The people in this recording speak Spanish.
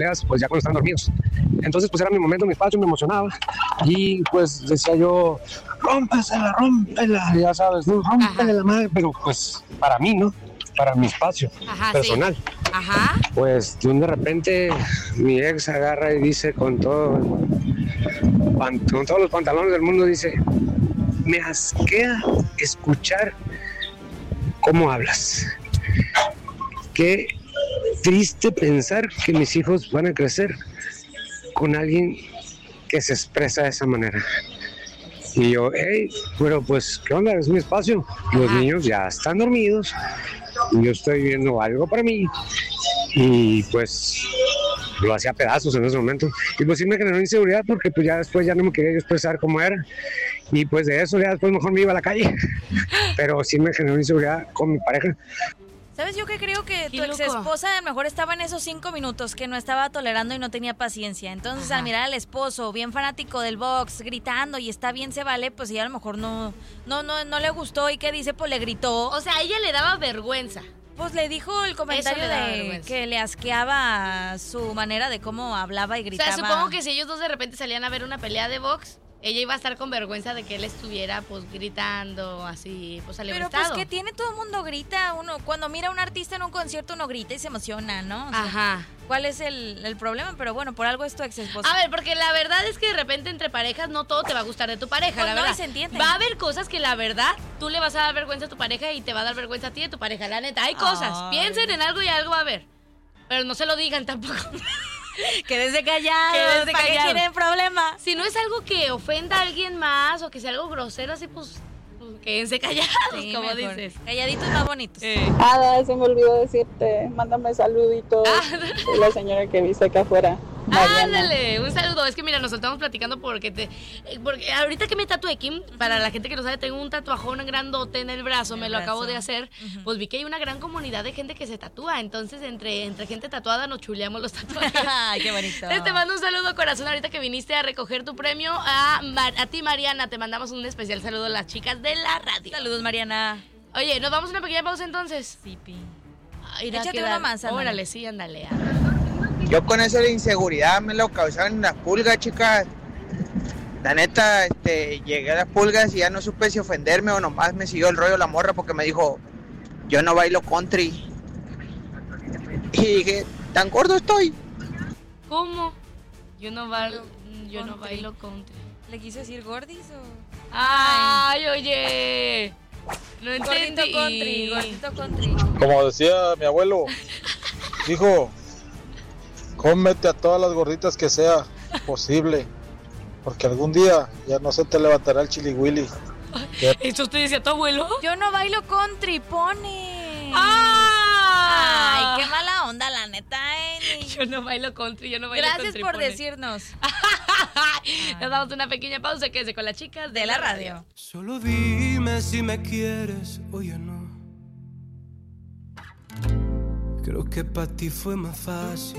pues ya cuando están dormidos. Entonces pues era mi momento, mi espacio, me emocionaba y pues decía yo, rómpela, ya sabes, ¿no? Rómpele la madre, pero pues para mí, ¿no? Para mi espacio personal. Sí. Ajá. Pues de repente mi ex agarra y dice con todos los pantalones del mundo, dice, me asquea escuchar cómo hablas. Qué triste pensar que mis hijos van a crecer con alguien que se expresa de esa manera. Y yo, pero pues, ¿qué onda? Es mi espacio. Los niños ya están dormidos. Yo estoy viendo algo para mí. Y pues lo hacía a pedazos en ese momento. Y pues sí me generó inseguridad porque pues ya después ya no me quería yo expresar cómo era. Y pues de eso ya después mejor me iba a la calle. Pero sí me generó inseguridad con mi pareja. ¿Sabes? Yo que creo que tu ex esposa a lo mejor estaba en esos 5 minutos que no estaba tolerando y no tenía paciencia. Entonces al mirar al esposo bien fanático del box gritando y está bien, se vale, pues ella a lo mejor no le gustó. ¿Y qué dice? Pues le gritó. O sea, a ella le daba vergüenza. Pues le dijo el comentario de que le asqueaba su manera de cómo hablaba y gritaba. O sea, supongo que si ellos dos de repente salían a ver una pelea de box, ella iba a estar con vergüenza de que él estuviera pues gritando así, pues alevantado. Pero pues que tiene, todo el mundo grita. Uno cuando mira a un artista en un concierto uno grita y se emociona, ¿no? O sea, ¿cuál es el problema? Pero bueno, por algo es tu ex esposa. A ver, porque la verdad es que de repente entre parejas no todo te va a gustar de tu pareja, pues la no, verdad. se entiende. Va a haber cosas que la verdad tú le vas a dar vergüenza a tu pareja y te va a dar vergüenza a ti de tu pareja, la neta. Hay cosas, piensen en algo y algo va a haber. Pero no se lo digan tampoco. Quédense callados, ¿para qué quieren problemas? Si no es algo que ofenda a alguien más o que sea algo grosero así, pues quédense callados, sí, como mejor dices. Calladitos más bonitos. Ada, se me olvidó decirte, mándame saluditos. Soy la señora que viste acá afuera. Mariana. Ándale, un saludo. Es que mira, nos soltamos platicando porque ahorita que me tatué, Kim, para la gente que no sabe, tengo un tatuajón grandote en el brazo, me lo acabo de hacer. Pues vi que hay una gran comunidad de gente que se tatúa. Entonces, entre gente tatuada nos chuleamos los tatuajes. Ay, qué bonito. Te mando un saludo, corazón, ahorita que viniste a recoger tu premio. A ti, Mariana, te mandamos un especial saludo a las chicas de la radio. Saludos, Mariana. Oye, ¿nos vamos a una pequeña pausa entonces? Sí, pi. Échate una más, órale, sí, ándale. Yo con eso de inseguridad me lo causaban las pulgas, chicas. La neta, llegué a las pulgas y ya no supe si ofenderme o nomás me siguió el rollo la morra porque me dijo, yo no bailo country. Y dije, ¿tan gordo estoy? ¿Cómo? Yo no bailo country. ¿Le quiso decir gordis o...? ¡Ay, oye! No entendí. Gordito country. Como decía mi abuelo, hijo, cómete a todas las gorditas que sea posible, porque algún día ya no se te levantará el chilihuili. ¿Eso te decía tu abuelo? Yo no bailo country, pone. ¡Ah! Ay, qué mala onda, la neta, Yo no bailo country, Gracias por decirnos. Nos damos una pequeña pausa, quédese con las chicas de la radio. Solo dime si me quieres o ya no. Creo que para ti fue más fácil